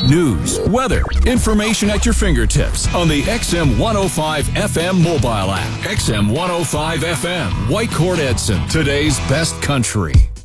News, weather, information at your fingertips on the XM 105 FM mobile app. XM 105 FM, Whitecourt Edson, today's best country.